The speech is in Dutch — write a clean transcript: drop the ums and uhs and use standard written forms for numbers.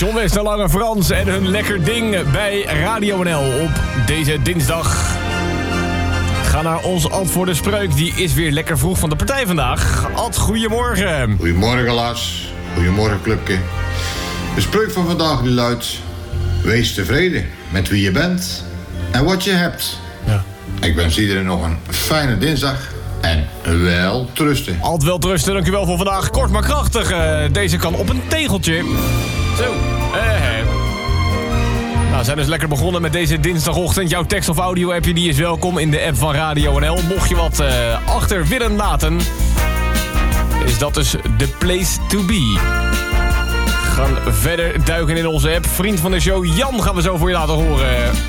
John Wester, Lange Frans en hun lekker ding bij Radio NL op deze dinsdag. Ga naar ons Ad voor de spreuk. Die is weer lekker vroeg van de partij vandaag. Ad, goedemorgen. Goedemorgen Lars. Goedemorgen clubje. De spreuk van vandaag die luidt: wees tevreden met wie je bent en wat je hebt. Ja. Ik wens iedereen nog een fijne dinsdag en wel trusten. Ad, wel trusten, dankjewel voor vandaag. Kort maar krachtig. Deze kan op een tegeltje. Zo. Nou, we zijn dus lekker begonnen met deze dinsdagochtend. Jouw tekst- of audio-appje die is welkom in de app van Radio NL. Mocht je wat achter willen laten, is dat dus the place to be. We gaan verder duiken in onze app. Vriend van de show Jan gaan we zo voor je laten horen.